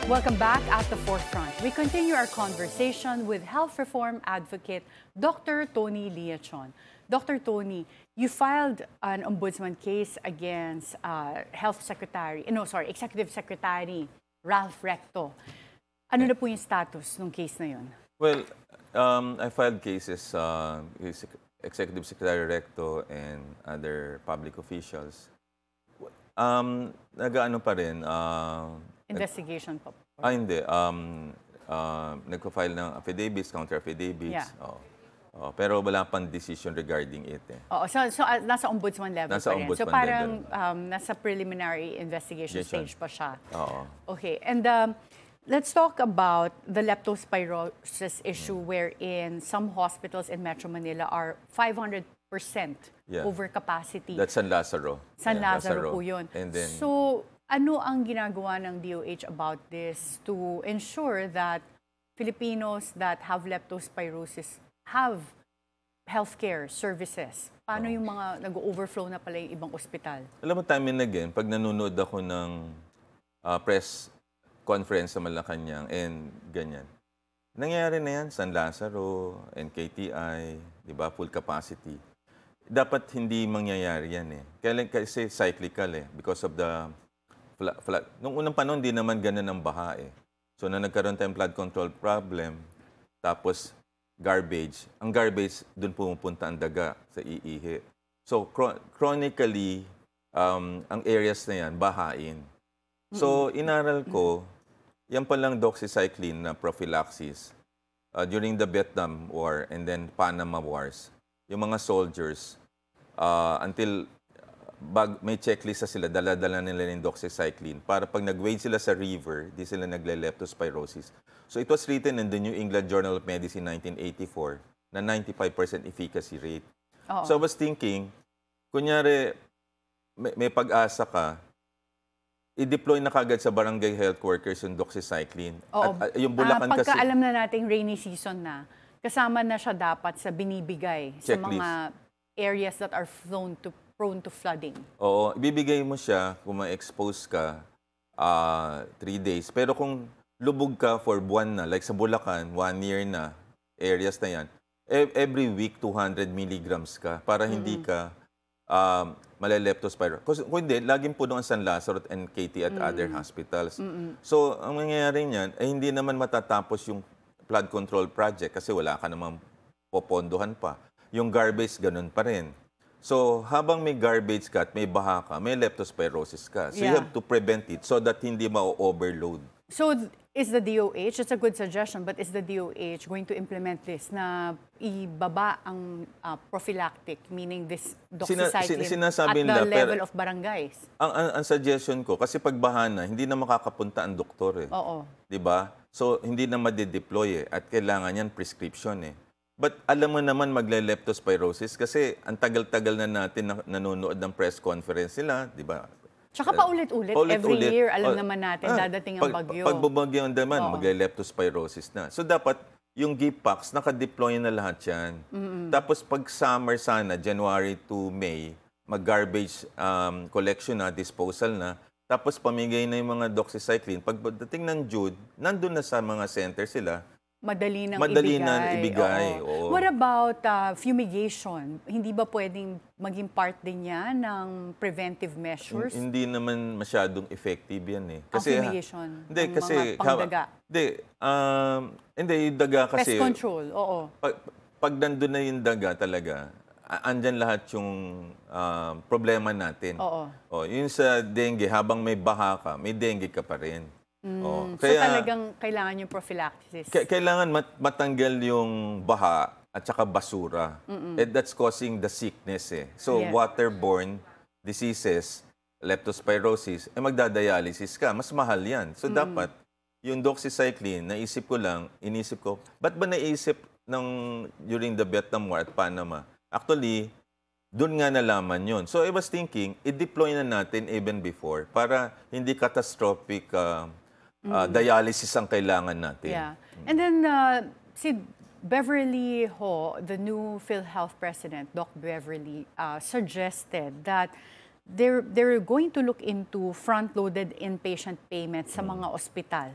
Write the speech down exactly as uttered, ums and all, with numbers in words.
Welcome back at the Forefront. We continue our conversation with health reform advocate Doctor Tony Leachon. Doctor Tony, you filed an ombudsman case against uh, Health Secretary, no, sorry, Executive Secretary Ralph Recto. Ano na po yung status ng case na yun? Well, um, I filed cases uh, with Executive Secretary Recto and other public officials. Um, nag-ano pa rin? Uh, Investigation po. Ah, hindi. Um, uh, nagpa-file ng affidavits, counter-affidavits. Yeah. Oh. Oh, pero wala pang decision regarding it. Eh. Oo, so, so uh, nasa ombudsman level nasa pa rin. ombudsman So parang level. um, nasa preliminary investigation Yes, stage pa siya. Oo. Okay, and um, let's talk about the leptospirosis issue mm. wherein some hospitals in Metro Manila are five hundred percent yeah. over capacity. That's San Lazaro. San yeah, Lazaro, Lazaro po yun. And then, so, ano ang ginagawa ng D O H about this to ensure that Filipinos that have leptospirosis have healthcare services? Paano oh. yung mga nag-overflow na pala yung ibang ospital? Alam mo, time and again, pag nanonood ako ng uh, press conference sa Malacanang and ganyan, nangyayari na yan, San Lazaro, N K T I, di ba, full capacity. Dapat hindi mangyayari yan eh. Kaya kasi cyclical eh, because of the flood. Fla Nung unang panahon, hindi naman ganun ang baha eh. So, na nagkaroon tayong flood control problem, tapos garbage. Ang garbage, doon pumupunta ang daga sa iihi. So, chronically, um, ang areas na yan, bahain. So, inaral ko, yan palang doxycycline na prophylaxis uh, during the Vietnam War and then Panama Wars. Yung mga soldiers, uh, until bag, may checklist na sila, dala-dala nila ng doxycycline para pag nag-wade sila sa river, di sila nagle-leptospirosis. So it was written in the New England Journal of Medicine nineteen eighty-four na ninety-five percent efficacy rate. Uh-oh. So I was thinking, kunyari may, may pag-asa ka, i-deploy na kagad sa barangay health workers yung doxycycline. Oo. At, at yung Bulacan uh, pagka kasi, alam na nating rainy season na, kasama na siya dapat sa binibigay checklist sa mga areas that are prone to, prone to flooding. Oo. Ibibigay mo siya kung ma-expose ka uh, three days. Pero kung lubog ka for buwan na, like sa Bulacan, one year na, areas na yan, every week two hundred milligrams ka para hindi mm-hmm. ka um, male-leptospirosis. Kung hindi, laging puno ang San Lazaro at N K T at mm-hmm. other hospitals. Mm-hmm. So, ang mangyayari niyan, ay hindi naman matatapos yung flood control project kasi wala ka namang popondohan pa. Yung garbage, ganun pa rin. So, habang may garbage ka at may baha ka, may leptospirosis ka. So, yeah. you have to prevent it so that hindi ma-overload. So, is the D O H, it's a good suggestion, but is the D O H going to implement this na ibaba ang uh, prophylactic, meaning this doxycycline Sina, at the nila, level of barangays? Ang, ang, ang suggestion ko, kasi pag baha na, hindi na makakapunta ang doktor eh. Oo. Diba? So, hindi na madideploy eh. At kailangan yan prescription eh. But alam mo naman magle-leptospirosis kasi ang tagal-tagal na natin nanonood ng press conference nila, di ba? Tsaka paulit-ulit, every year, alam oh, naman natin, ah, dadating ang bagyo. Pag bumagyo naman, oh. magle-leptospirosis na. So dapat yung G P A C, naka-deploy na lahat yan. Mm-hmm. Tapos pag summer sana, January to May, mag-garbage um, collection na, disposal na, tapos pamigay na yung mga doxycycline. Pagdating ng June, nandun na sa mga center sila, Madali nang Madali ibigay. Nang ibigay. Oo. Oo. What about uh, fumigation? Hindi ba pwedeng maging part din yan ng preventive measures? Hindi naman masyadong effective yan eh. Kasi, ang fumigation? Hindi, ng kasi, mga pangdaga? Hindi, um, hindi, yung daga kasi... Pest control, oo. Pag, pag nandun na yung daga talaga, andyan lahat yung uh, problema natin. Oo. O, yun sa dengue, habang may baha ka, may dengue ka pa rin. Mm. Oh, kaya, so talagang kailangan yung prophylaxis? Kailangan mat matanggal yung baha at saka basura. Mm-mm. And that's causing the sickness eh. So yeah. waterborne diseases, leptospirosis, eh magdadialysis ka. Mas mahal yan. So mm. dapat yung doxycycline, naisip ko lang, inisip ko, ba't ba naisip ng, during the Vietnam War at Panama? Actually, doon nga nalaman yun. So I was thinking, i-deploy na natin even before para hindi catastrophic uh, Uh, dialysis ang kailangan natin. Yeah. And then, uh, si Beverly Ho, the new PhilHealth president, Doc Beverly, uh, suggested that they're, they're going to look into front-loaded inpatient payments sa mga ospital.